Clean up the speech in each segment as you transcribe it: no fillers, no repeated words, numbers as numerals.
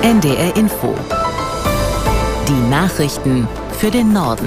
NDR Info. Die Nachrichten für den Norden.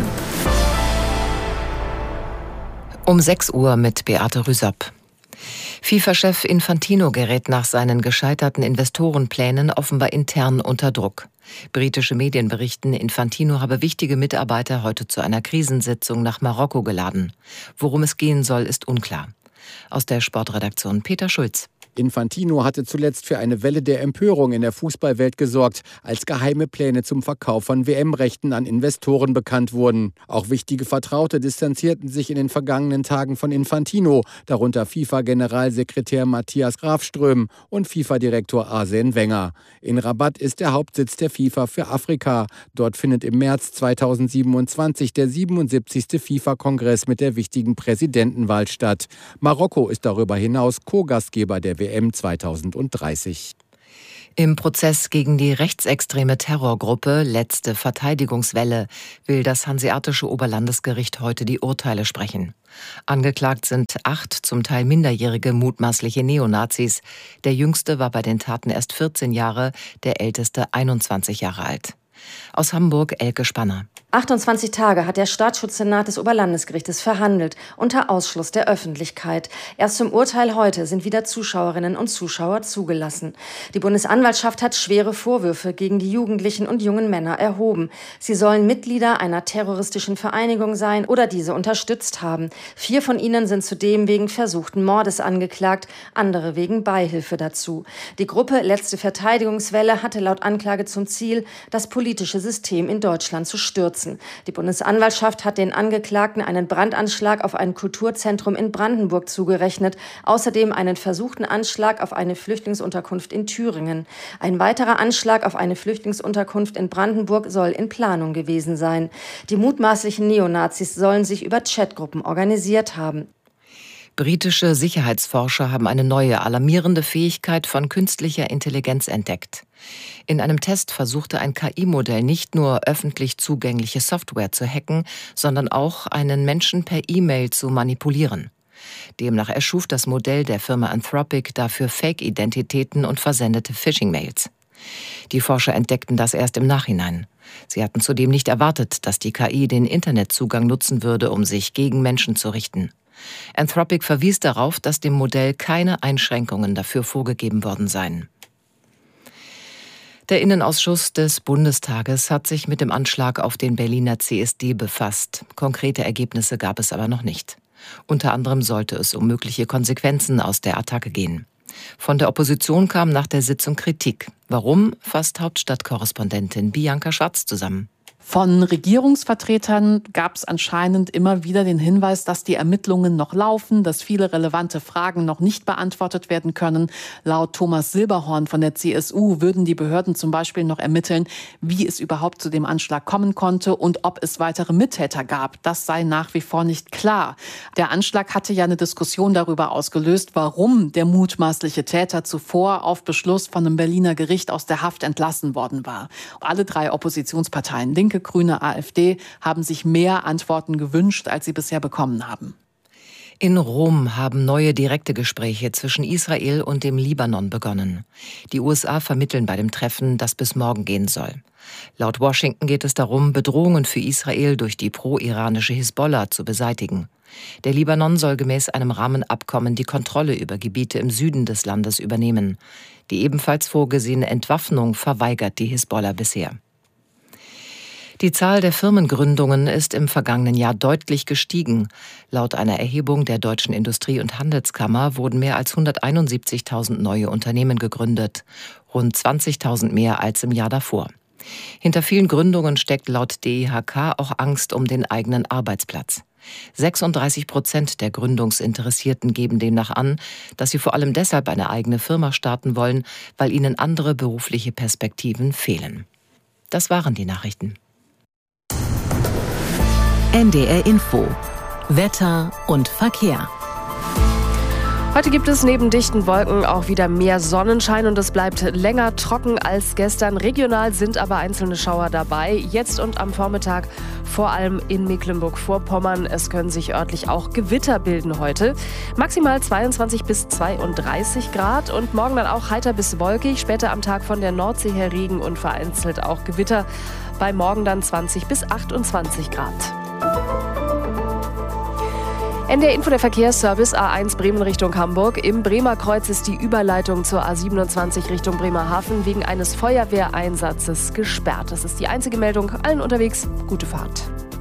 Um 6 Uhr mit Beate Rüsapp. FIFA-Chef Infantino gerät nach seinen gescheiterten Investorenplänen offenbar intern unter Druck. Britische Medien berichten, Infantino habe wichtige Mitarbeiter heute zu einer Krisensitzung nach Marokko geladen. Worum es gehen soll, ist unklar. Aus der Sportredaktion Peter Schulz. Infantino hatte zuletzt für eine Welle der Empörung in der Fußballwelt gesorgt, als geheime Pläne zum Verkauf von WM-Rechten an Investoren bekannt wurden. Auch wichtige Vertraute distanzierten sich in den vergangenen Tagen von Infantino, darunter FIFA-Generalsekretär Matthias Grafström und FIFA-Direktor Arsène Wenger. In Rabat ist der Hauptsitz der FIFA für Afrika. Dort findet im März 2027 der 77. FIFA-Kongress mit der wichtigen Präsidentenwahl statt. Marokko ist darüber hinaus Co-Gastgeber der WM 2030. Im Prozess gegen die rechtsextreme Terrorgruppe Letzte Verteidigungswelle will das Hanseatische Oberlandesgericht heute die Urteile sprechen. Angeklagt sind 8 zum Teil minderjährige mutmaßliche Neonazis. Der jüngste war bei den Taten erst 14 Jahre, der älteste 21 Jahre alt. Aus Hamburg Elke Spanner. 28 Tage hat der Staatsschutzsenat des Oberlandesgerichtes verhandelt, unter Ausschluss der Öffentlichkeit. Erst zum Urteil heute sind wieder Zuschauerinnen und Zuschauer zugelassen. Die Bundesanwaltschaft hat schwere Vorwürfe gegen die Jugendlichen und jungen Männer erhoben. Sie sollen Mitglieder einer terroristischen Vereinigung sein oder diese unterstützt haben. 4 von ihnen sind zudem wegen versuchten Mordes angeklagt, andere wegen Beihilfe dazu. Die Gruppe Letzte Verteidigungswelle hatte laut Anklage zum Ziel, das politische System in Deutschland zu stürzen. Die Bundesanwaltschaft hat den Angeklagten einen Brandanschlag auf ein Kulturzentrum in Brandenburg zugerechnet, außerdem einen versuchten Anschlag auf eine Flüchtlingsunterkunft in Thüringen. Ein weiterer Anschlag auf eine Flüchtlingsunterkunft in Brandenburg soll in Planung gewesen sein. Die mutmaßlichen Neonazis sollen sich über Chatgruppen organisiert haben. Britische Sicherheitsforscher haben eine neue, alarmierende Fähigkeit von künstlicher Intelligenz entdeckt. In einem Test versuchte ein KI-Modell nicht nur öffentlich zugängliche Software zu hacken, sondern auch einen Menschen per E-Mail zu manipulieren. Demnach erschuf das Modell der Firma Anthropic dafür Fake-Identitäten und versendete Phishing-Mails. Die Forscher entdeckten das erst im Nachhinein. Sie hatten zudem nicht erwartet, dass die KI den Internetzugang nutzen würde, um sich gegen Menschen zu richten. Anthropic verwies darauf, dass dem Modell keine Einschränkungen dafür vorgegeben worden seien. Der Innenausschuss des Bundestages hat sich mit dem Anschlag auf den Berliner CSD befasst. Konkrete Ergebnisse gab es aber noch nicht. Unter anderem sollte es um mögliche Konsequenzen aus der Attacke gehen. Von der Opposition kam nach der Sitzung Kritik. Warum, fasst Hauptstadtkorrespondentin Bianca Schwarz zusammen. Von Regierungsvertretern gab es anscheinend immer wieder den Hinweis, dass die Ermittlungen noch laufen, dass viele relevante Fragen noch nicht beantwortet werden können. Laut Thomas Silberhorn von der CSU würden die Behörden zum Beispiel noch ermitteln, wie es überhaupt zu dem Anschlag kommen konnte und ob es weitere Mittäter gab. Das sei nach wie vor nicht klar. Der Anschlag hatte ja eine Diskussion darüber ausgelöst, warum der mutmaßliche Täter zuvor auf Beschluss von einem Berliner Gericht aus der Haft entlassen worden war. Alle 3 Oppositionsparteien, Linke, Grüne, AfD, haben sich mehr Antworten gewünscht, als sie bisher bekommen haben. In Rom haben neue direkte Gespräche zwischen Israel und dem Libanon begonnen. Die USA vermitteln bei dem Treffen, das bis morgen gehen soll. Laut Washington geht es darum, Bedrohungen für Israel durch die pro-iranische Hisbollah zu beseitigen. Der Libanon soll gemäß einem Rahmenabkommen die Kontrolle über Gebiete im Süden des Landes übernehmen. Die ebenfalls vorgesehene Entwaffnung verweigert die Hisbollah bisher. Die Zahl der Firmengründungen ist im vergangenen Jahr deutlich gestiegen. Laut einer Erhebung der Deutschen Industrie- und Handelskammer wurden mehr als 171.000 neue Unternehmen gegründet, rund 20.000 mehr als im Jahr davor. Hinter vielen Gründungen steckt laut DIHK auch Angst um den eigenen Arbeitsplatz. 36% der Gründungsinteressierten geben demnach an, dass sie vor allem deshalb eine eigene Firma starten wollen, weil ihnen andere berufliche Perspektiven fehlen. Das waren die Nachrichten. NDR Info. Wetter und Verkehr. Heute gibt es neben dichten Wolken auch wieder mehr Sonnenschein und es bleibt länger trocken als gestern. Regional sind aber einzelne Schauer dabei. Jetzt und am Vormittag vor allem in Mecklenburg-Vorpommern. Es können sich örtlich auch Gewitter bilden heute. Maximal 22 bis 32 Grad und morgen dann auch heiter bis wolkig. Später am Tag von der Nordsee her Regen und vereinzelt auch Gewitter. Bei morgen dann 20 bis 28 Grad. NDR Info, der Verkehrsservice A1 Bremen Richtung Hamburg. Im Bremer Kreuz ist die Überleitung zur A27 Richtung Bremerhaven wegen eines Feuerwehreinsatzes gesperrt. Das ist die einzige Meldung. Allen unterwegs gute Fahrt.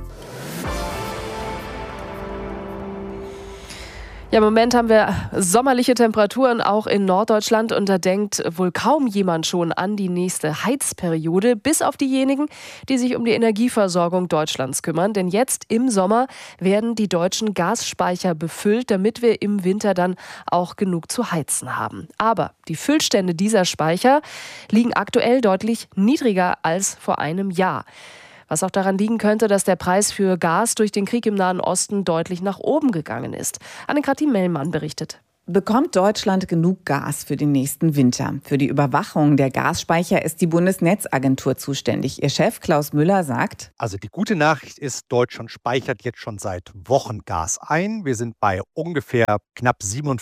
Ja, im Moment haben wir sommerliche Temperaturen auch in Norddeutschland und da denkt wohl kaum jemand schon an die nächste Heizperiode, bis auf diejenigen, die sich um die Energieversorgung Deutschlands kümmern. Denn jetzt im Sommer werden die deutschen Gasspeicher befüllt, damit wir im Winter dann auch genug zu heizen haben. Aber die Füllstände dieser Speicher liegen aktuell deutlich niedriger als vor einem Jahr. Was auch daran liegen könnte, dass der Preis für Gas durch den Krieg im Nahen Osten deutlich nach oben gegangen ist. Anne-Kathrin Mellmann berichtet. Bekommt Deutschland genug Gas für den nächsten Winter? Für die Überwachung der Gasspeicher ist die Bundesnetzagentur zuständig. Ihr Chef Klaus Müller sagt: Also die gute Nachricht ist, Deutschland speichert jetzt schon seit Wochen Gas ein. Wir sind bei ungefähr knapp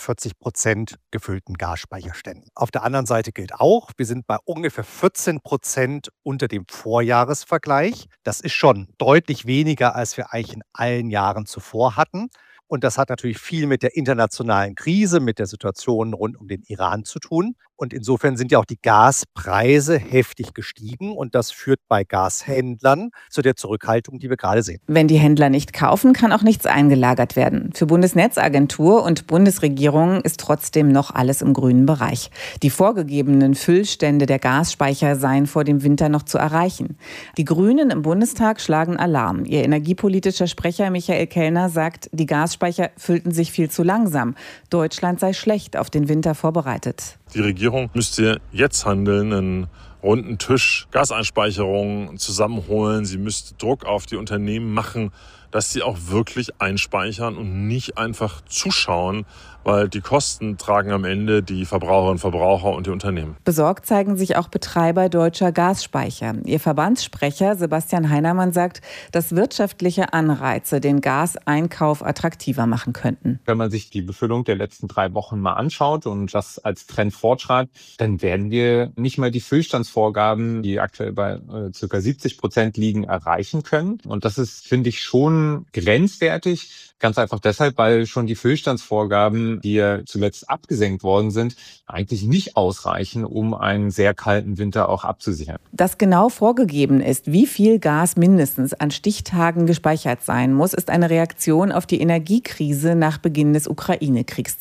47% gefüllten Gasspeicherständen. Auf der anderen Seite gilt auch, wir sind bei ungefähr 14% unter dem Vorjahresvergleich. Das ist schon deutlich weniger, als wir eigentlich in allen Jahren zuvor hatten. Und das hat natürlich viel mit der internationalen Krise, mit der Situation rund um den Iran zu tun. Und insofern sind ja auch die Gaspreise heftig gestiegen. Und das führt bei Gashändlern zu der Zurückhaltung, die wir gerade sehen. Wenn die Händler nicht kaufen, kann auch nichts eingelagert werden. Für Bundesnetzagentur und Bundesregierung ist trotzdem noch alles im grünen Bereich. Die vorgegebenen Füllstände der Gasspeicher seien vor dem Winter noch zu erreichen. Die Grünen im Bundestag schlagen Alarm. Ihr energiepolitischer Sprecher Michael Kellner sagt, die Gasspeicher füllten sich viel zu langsam. Deutschland sei schlecht auf den Winter vorbereitet. Die Regierung müsste jetzt handeln, einen runden Tisch Gaseinspeicherungen zusammenholen. Sie müsste Druck auf die Unternehmen machen, dass sie auch wirklich einspeichern und nicht einfach zuschauen, weil die Kosten tragen am Ende die Verbraucherinnen und Verbraucher und die Unternehmen. Besorgt zeigen sich auch Betreiber deutscher Gasspeicher. Ihr Verbandssprecher Sebastian Heinermann sagt, dass wirtschaftliche Anreize den Gaseinkauf attraktiver machen könnten. Wenn man sich die Befüllung der letzten 3 Wochen mal anschaut und das als Trend fortschreibt, dann werden wir nicht mal die Füllstandsvorgaben, die aktuell bei ca. 70% liegen, erreichen können. Und das ist, finde ich, schon grenzwertig. Ganz einfach deshalb, weil schon die Füllstandsvorgaben, die ja zuletzt abgesenkt worden sind, eigentlich nicht ausreichen, um einen sehr kalten Winter auch abzusichern. Dass genau vorgegeben ist, wie viel Gas mindestens an Stichtagen gespeichert sein muss, ist eine Reaktion auf die Energiekrise nach Beginn des Ukraine-Kriegs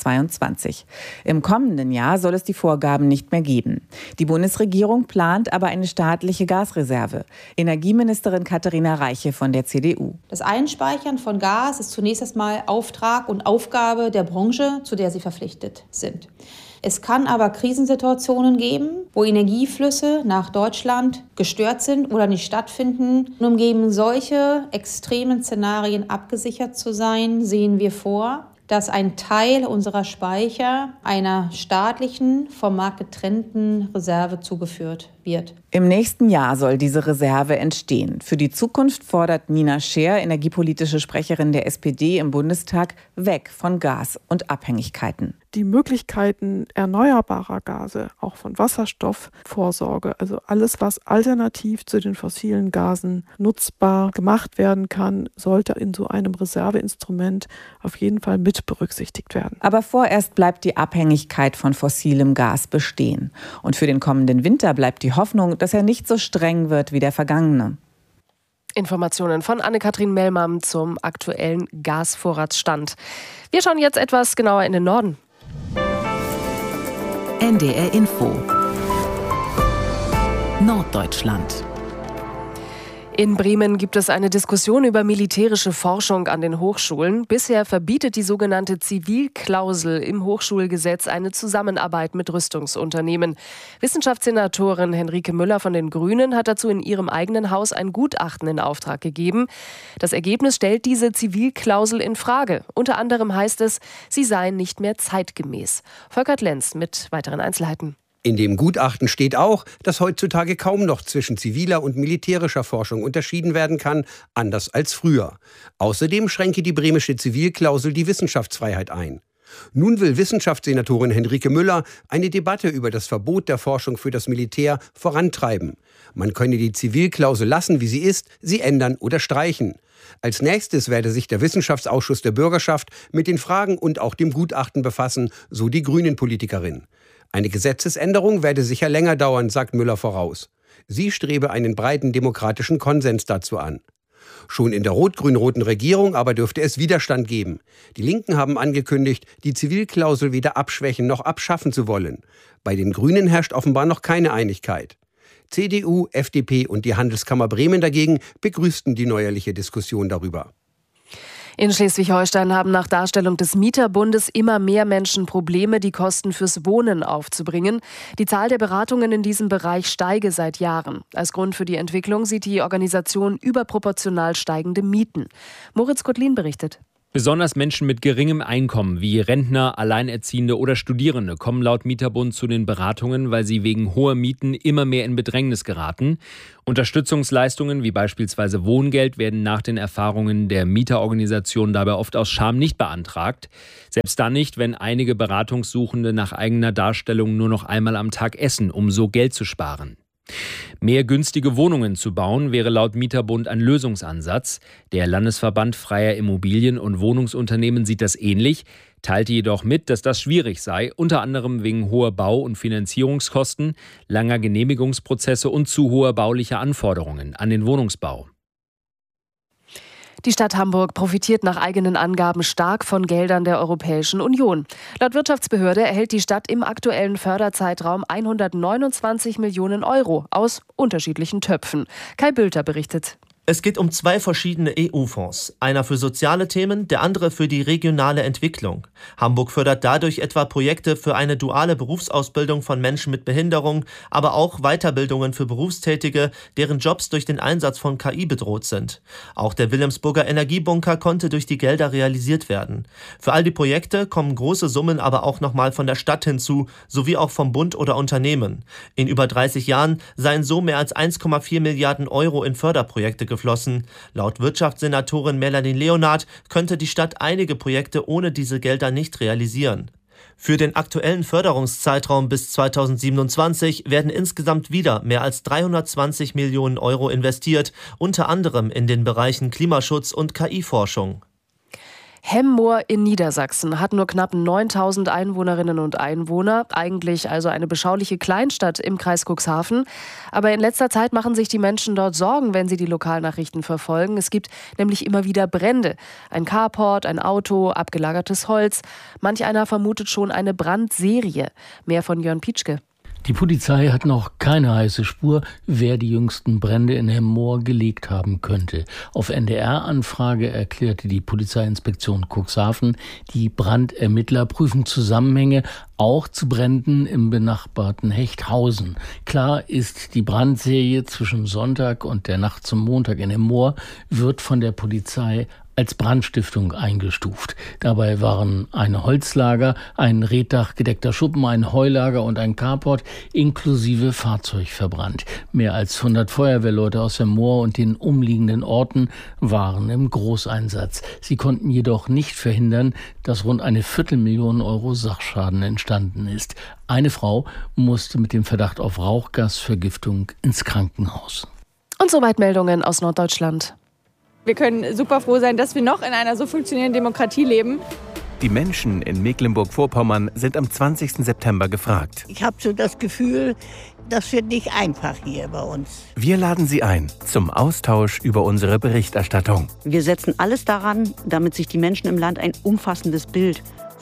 2022. Im kommenden Jahr soll es die Vorgaben nicht mehr geben. Die Bundesregierung plant aber eine staatliche Gasreserve. Energieministerin Katharina Reiche von der CDU. Das Einspeichern von Gas ist zunächst einmal Auftrag und Aufgabe der Branche, zu der sie verpflichtet sind. Es kann aber Krisensituationen geben, wo Energieflüsse nach Deutschland gestört sind oder nicht stattfinden. Und um gegen solche extremen Szenarien abgesichert zu sein, sehen wir vor, dass ein Teil unserer Speicher einer staatlichen, vom Markt getrennten Reserve zugeführt wird. Im nächsten Jahr soll diese Reserve entstehen. Für die Zukunft fordert Nina Scheer, energiepolitische Sprecherin der SPD im Bundestag, weg von Gas und Abhängigkeiten. Die Möglichkeiten erneuerbarer Gase, auch von Wasserstoffvorsorge, also alles, was alternativ zu den fossilen Gasen nutzbar gemacht werden kann, sollte in so einem Reserveinstrument auf jeden Fall mit berücksichtigt werden. Aber vorerst bleibt die Abhängigkeit von fossilem Gas bestehen. Und für den kommenden Winter bleibt die Hoffnung, dass er nicht so streng wird wie der vergangene. Informationen von Anne-Kathrin Mellmann zum aktuellen Gasvorratsstand. Wir schauen jetzt etwas genauer in den Norden. NDR Info Norddeutschland. In Bremen gibt es eine Diskussion über militärische Forschung an den Hochschulen. Bisher verbietet die sogenannte Zivilklausel im Hochschulgesetz eine Zusammenarbeit mit Rüstungsunternehmen. Wissenschaftssenatorin Henrike Müller von den Grünen hat dazu in ihrem eigenen Haus ein Gutachten in Auftrag gegeben. Das Ergebnis stellt diese Zivilklausel in Frage. Unter anderem heißt es, sie seien nicht mehr zeitgemäß. Volkert Lenz mit weiteren Einzelheiten. In dem Gutachten steht auch, dass heutzutage kaum noch zwischen ziviler und militärischer Forschung unterschieden werden kann, anders als früher. Außerdem schränke die bremische Zivilklausel die Wissenschaftsfreiheit ein. Nun will Wissenschaftssenatorin Henrike Müller eine Debatte über das Verbot der Forschung für das Militär vorantreiben. Man könne die Zivilklausel lassen, wie sie ist, sie ändern oder streichen. Als nächstes werde sich der Wissenschaftsausschuss der Bürgerschaft mit den Fragen und auch dem Gutachten befassen, so die Grünen-Politikerin. Eine Gesetzesänderung werde sicher länger dauern, sagt Müller voraus. Sie strebe einen breiten demokratischen Konsens dazu an. Schon in der rot-grün-roten Regierung aber dürfte es Widerstand geben. Die Linken haben angekündigt, die Zivilklausel weder abschwächen noch abschaffen zu wollen. Bei den Grünen herrscht offenbar noch keine Einigkeit. CDU, FDP und die Handelskammer Bremen dagegen begrüßten die neuerliche Diskussion darüber. In Schleswig-Holstein haben nach Darstellung des Mieterbundes immer mehr Menschen Probleme, die Kosten fürs Wohnen aufzubringen. Die Zahl der Beratungen in diesem Bereich steige seit Jahren. Als Grund für die Entwicklung sieht die Organisation überproportional steigende Mieten. Moritz Kotlin berichtet. Besonders Menschen mit geringem Einkommen wie Rentner, Alleinerziehende oder Studierende kommen laut Mieterbund zu den Beratungen, weil sie wegen hoher Mieten immer mehr in Bedrängnis geraten. Unterstützungsleistungen wie beispielsweise Wohngeld werden nach den Erfahrungen der Mieterorganisation dabei oft aus Scham nicht beantragt. Selbst dann nicht, wenn einige Beratungssuchende nach eigener Darstellung nur noch einmal am Tag essen, um so Geld zu sparen. Mehr günstige Wohnungen zu bauen, wäre laut Mieterbund ein Lösungsansatz. Der Landesverband Freier Immobilien- und Wohnungsunternehmen sieht das ähnlich, teilte jedoch mit, dass das schwierig sei, unter anderem wegen hoher Bau- und Finanzierungskosten, langer Genehmigungsprozesse und zu hoher baulicher Anforderungen an den Wohnungsbau. Die Stadt Hamburg profitiert nach eigenen Angaben stark von Geldern der Europäischen Union. Laut Wirtschaftsbehörde erhält die Stadt im aktuellen Förderzeitraum 129 Millionen Euro aus unterschiedlichen Töpfen. Kai Bülter berichtet. Es geht um 2 verschiedene EU-Fonds. Einer für soziale Themen, der andere für die regionale Entwicklung. Hamburg fördert dadurch etwa Projekte für eine duale Berufsausbildung von Menschen mit Behinderung, aber auch Weiterbildungen für Berufstätige, deren Jobs durch den Einsatz von KI bedroht sind. Auch der Wilhelmsburger Energiebunker konnte durch die Gelder realisiert werden. Für all die Projekte kommen große Summen aber auch nochmal von der Stadt hinzu, sowie auch vom Bund oder Unternehmen. In über 30 Jahren seien so mehr als 1,4 Milliarden Euro in Förderprojekte geflossen. Laut Wirtschaftssenatorin Melanie Leonard könnte die Stadt einige Projekte ohne diese Gelder nicht realisieren. Für den aktuellen Förderungszeitraum bis 2027 werden insgesamt wieder mehr als 320 Millionen Euro investiert, unter anderem in den Bereichen Klimaschutz und KI-Forschung. Hemmoor in Niedersachsen hat nur knapp 9.000 Einwohnerinnen und Einwohner, eigentlich also eine beschauliche Kleinstadt im Kreis Cuxhaven. Aber in letzter Zeit machen sich die Menschen dort Sorgen, wenn sie die Lokalnachrichten verfolgen. Es gibt nämlich immer wieder Brände. Ein Carport, ein Auto, abgelagertes Holz. Manch einer vermutet schon eine Brandserie. Mehr von Jörn Pietschke. Die Polizei hat noch keine heiße Spur, wer die jüngsten Brände in Hemmoor gelegt haben könnte. Auf NDR-Anfrage erklärte die Polizeiinspektion Cuxhaven, die Brandermittler prüfen Zusammenhänge auch zu Bränden im benachbarten Hechthausen. Klar ist, die Brandserie zwischen Sonntag und der Nacht zum Montag in Hemmoor wird von der Polizei als Brandstiftung eingestuft. Dabei waren ein Holzlager, ein reddachgedeckter Schuppen, ein Heulager und ein Carport inklusive Fahrzeug verbrannt. Mehr als 100 Feuerwehrleute aus Hemmoor und den umliegenden Orten waren im Großeinsatz. Sie konnten jedoch nicht verhindern, dass rund 250.000 Euro Sachschaden entstanden ist. Eine Frau musste mit dem Verdacht auf Rauchgasvergiftung ins Krankenhaus. Und soweit Meldungen aus Norddeutschland. Wir können super froh sein, dass wir noch in einer so funktionierenden Demokratie leben. Die Menschen in Mecklenburg-Vorpommern sind am 20. September gefragt. Ich habe so das Gefühl, das wird nicht einfach hier bei uns. Wir laden Sie ein zum Austausch über unsere Berichterstattung. Wir setzen alles daran, damit sich die Menschen im Land ein umfassendes Bild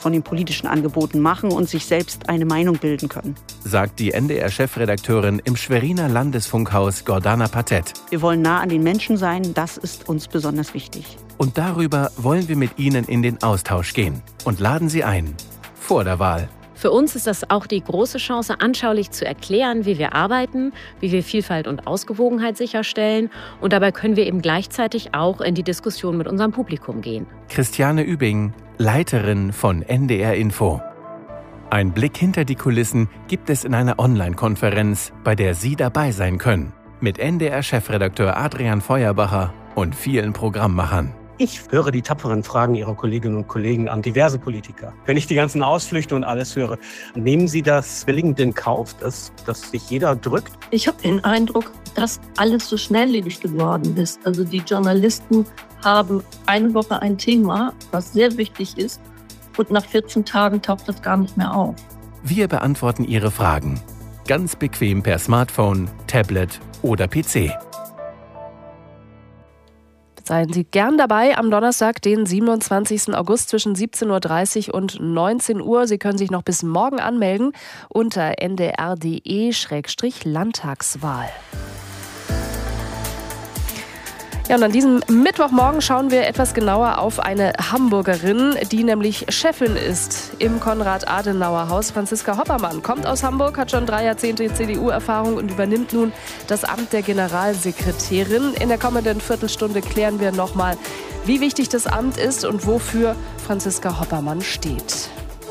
von den politischen Angeboten machen und sich selbst eine Meinung bilden können. Sagt die NDR-Chefredakteurin im Schweriner Landesfunkhaus Gordana Patet. Wir wollen nah an den Menschen sein, das ist uns besonders wichtig. Und darüber wollen wir mit Ihnen in den Austausch gehen und laden Sie ein. Vor der Wahl. Für uns ist das auch die große Chance, anschaulich zu erklären, wie wir arbeiten, wie wir Vielfalt und Ausgewogenheit sicherstellen. Und dabei können wir eben gleichzeitig auch in die Diskussion mit unserem Publikum gehen. Christiane Übing, Leiterin von NDR Info. Ein Blick hinter die Kulissen gibt es in einer Online-Konferenz, bei der Sie dabei sein können. Mit NDR-Chefredakteur Adrian Feuerbacher und vielen Programmmachern. Ich höre die tapferen Fragen Ihrer Kolleginnen und Kollegen an diverse Politiker. Wenn ich die ganzen Ausflüchte und alles höre, nehmen Sie das willigend in Kauf, dass sich jeder drückt? Ich habe den Eindruck, dass alles so schnelllebig geworden ist. Also die Journalisten haben eine Woche ein Thema, was sehr wichtig ist, und nach 14 Tagen taucht das gar nicht mehr auf. Wir beantworten Ihre Fragen. Ganz bequem per Smartphone, Tablet oder PC. Seien Sie gern dabei am Donnerstag, den 27. August zwischen 17.30 Uhr und 19 Uhr. Sie können sich noch bis morgen anmelden unter ndr.de/Landtagswahl. Ja, und an diesem Mittwochmorgen schauen wir etwas genauer auf eine Hamburgerin, die nämlich Chefin ist im Konrad-Adenauer-Haus. Franziska Hoppermann kommt aus Hamburg, hat schon 3 Jahrzehnte CDU-Erfahrung und übernimmt nun das Amt der Generalsekretärin. In der kommenden Viertelstunde klären wir nochmal, wie wichtig das Amt ist und wofür Franziska Hoppermann steht.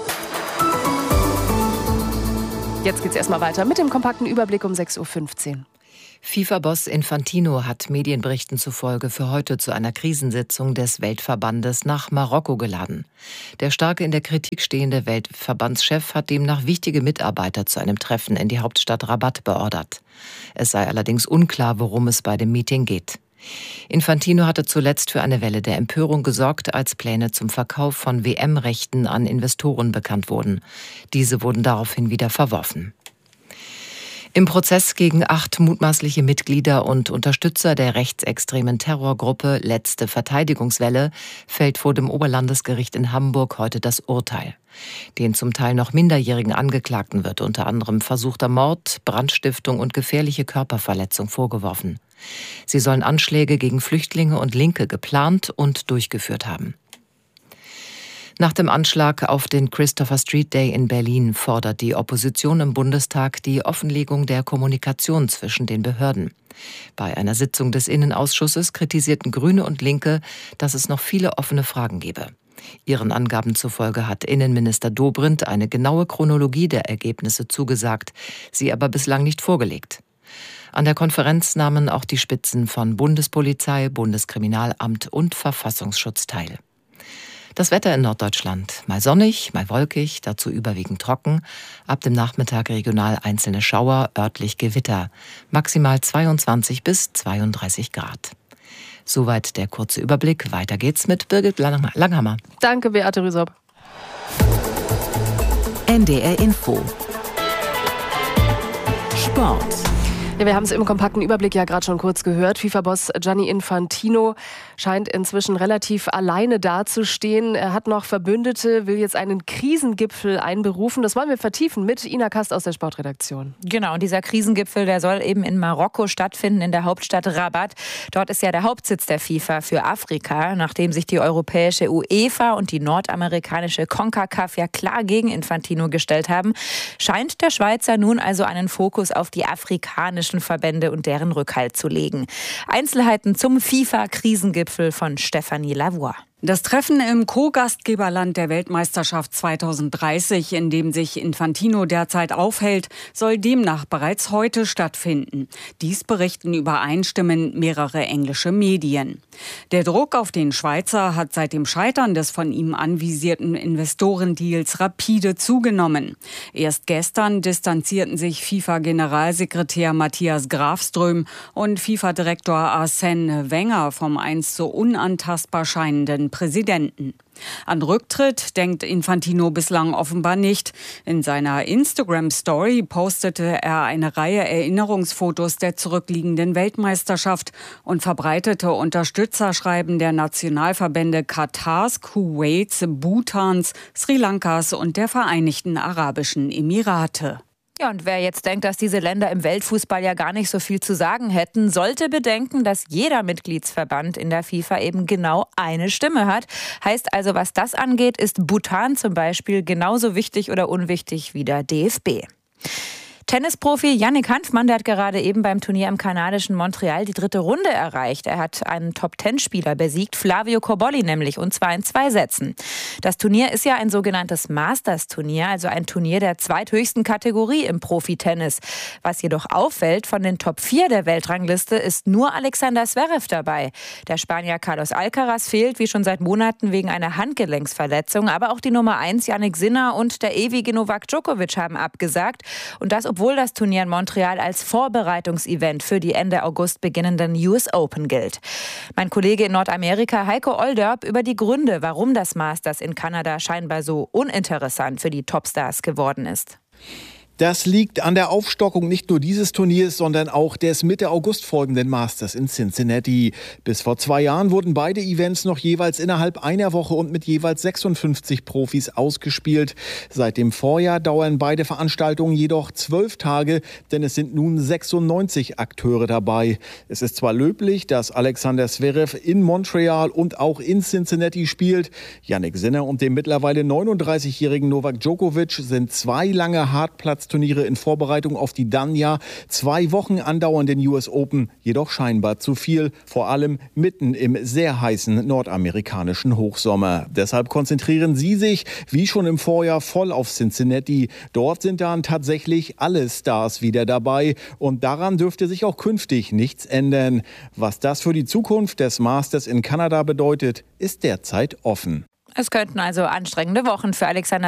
Jetzt geht's erstmal weiter mit dem kompakten Überblick um 6.15 Uhr. FIFA-Boss Infantino hat Medienberichten zufolge für heute zu einer Krisensitzung des Weltverbandes nach Marokko geladen. Der starke in der Kritik stehende Weltverbandschef hat demnach wichtige Mitarbeiter zu einem Treffen in die Hauptstadt Rabat beordert. Es sei allerdings unklar, worum es bei dem Meeting geht. Infantino hatte zuletzt für eine Welle der Empörung gesorgt, als Pläne zum Verkauf von WM-Rechten an Investoren bekannt wurden. Diese wurden daraufhin wieder verworfen. Im Prozess gegen 8 mutmaßliche Mitglieder und Unterstützer der rechtsextremen Terrorgruppe Letzte Verteidigungswelle fällt vor dem Oberlandesgericht in Hamburg heute das Urteil. Den zum Teil noch minderjährigen Angeklagten wird unter anderem versuchter Mord, Brandstiftung und gefährliche Körperverletzung vorgeworfen. Sie sollen Anschläge gegen Flüchtlinge und Linke geplant und durchgeführt haben. Nach dem Anschlag auf den Christopher Street Day in Berlin fordert die Opposition im Bundestag die Offenlegung der Kommunikation zwischen den Behörden. Bei einer Sitzung des Innenausschusses kritisierten Grüne und Linke, dass es noch viele offene Fragen gebe. Ihren Angaben zufolge hat Innenminister Dobrindt eine genaue Chronologie der Ergebnisse zugesagt, sie aber bislang nicht vorgelegt. An der Konferenz nahmen auch die Spitzen von Bundespolizei, Bundeskriminalamt und Verfassungsschutz teil. Das Wetter in Norddeutschland. Mal sonnig, mal wolkig, dazu überwiegend trocken. Ab dem Nachmittag regional einzelne Schauer, örtlich Gewitter. Maximal 22 bis 32 Grad. Soweit der kurze Überblick. Weiter geht's mit Birgit Langhammer. Danke, Beate Rüsop. NDR Info. Sport. Ja, wir haben es im kompakten Überblick ja gerade schon kurz gehört. FIFA-Boss Gianni Infantino scheint inzwischen relativ alleine dazustehen. Er hat noch Verbündete, will jetzt einen Krisengipfel einberufen. Das wollen wir vertiefen mit Ina Kast aus der Sportredaktion. Genau, und dieser Krisengipfel, der soll eben in Marokko stattfinden, in der Hauptstadt Rabat. Dort ist ja der Hauptsitz der FIFA für Afrika, nachdem sich die europäische UEFA und die nordamerikanische CONCACAF ja klar gegen Infantino gestellt haben, scheint der Schweizer nun also einen Fokus auf die afrikanischen Verbände und deren Rückhalt zu legen. Einzelheiten zum FIFA-Krisengipfel von Stéphanie Lavoie. Das Treffen im Co-Gastgeberland der Weltmeisterschaft 2030, in dem sich Infantino derzeit aufhält, soll demnach bereits heute stattfinden. Dies berichten übereinstimmend mehrere englische Medien. Der Druck auf den Schweizer hat seit dem Scheitern des von ihm anvisierten Investorendeals rapide zugenommen. Erst gestern distanzierten sich FIFA-Generalsekretär Matthias Grafström und FIFA-Direktor Arsène Wenger vom einst so unantastbar scheinenden neuen Präsidenten. An Rücktritt denkt Infantino bislang offenbar nicht. In seiner Instagram-Story postete er eine Reihe Erinnerungsfotos der zurückliegenden Weltmeisterschaft und verbreitete Unterstützerschreiben der Nationalverbände Katars, Kuwaits, Bhutans, Sri Lankas und der Vereinigten Arabischen Emirate. Ja, und wer jetzt denkt, dass diese Länder im Weltfußball ja gar nicht so viel zu sagen hätten, sollte bedenken, dass jeder Mitgliedsverband in der FIFA eben genau eine Stimme hat. Heißt also, was das angeht, ist Bhutan zum Beispiel genauso wichtig oder unwichtig wie der DFB. Tennisprofi Yannick Hanfmann, der hat gerade eben beim Turnier im kanadischen Montreal die 3. Runde erreicht. Er hat einen Top-10-Spieler besiegt, Flavio Cobolli nämlich, und zwar in 2 Sätzen. Das Turnier ist ja ein sogenanntes Masters-Turnier, also ein Turnier der zweithöchsten Kategorie im Profitennis. Was jedoch auffällt, von den Top 4 der Weltrangliste ist nur Alexander Zverev dabei. Der Spanier Carlos Alcaraz fehlt wie schon seit Monaten wegen einer Handgelenksverletzung, aber auch die Nummer 1 Jannik Sinner und der ewige Novak Djokovic haben abgesagt. Und das, obwohl das Turnier in Montreal als Vorbereitungsevent für die Ende August beginnenden US Open gilt. Mein Kollege in Nordamerika, Heiko Olderb, über die Gründe, warum das Masters in Kanada scheinbar so uninteressant für die Topstars geworden ist. Das liegt an der Aufstockung nicht nur dieses Turniers, sondern auch des Mitte August folgenden Masters in Cincinnati. Bis vor 2 Jahren wurden beide Events noch jeweils innerhalb einer Woche und mit jeweils 56 Profis ausgespielt. Seit dem Vorjahr dauern beide Veranstaltungen jedoch 12 Tage, denn es sind nun 96 Akteure dabei. Es ist zwar löblich, dass Alexander Zverev in Montreal und auch in Cincinnati spielt. Jannik Sinner und dem mittlerweile 39-jährigen Novak Djokovic sind 2 lange Hartplatzturniere in Vorbereitung auf die dann ja 2 Wochen andauernden US Open, jedoch scheinbar zu viel, vor allem mitten im sehr heißen nordamerikanischen Hochsommer. Deshalb konzentrieren sie sich, wie schon im Vorjahr, voll auf Cincinnati. Dort sind dann tatsächlich alle Stars wieder dabei und daran dürfte sich auch künftig nichts ändern. Was das für die Zukunft des Masters in Kanada bedeutet, ist derzeit offen. Es könnten also anstrengende Wochen für Alexander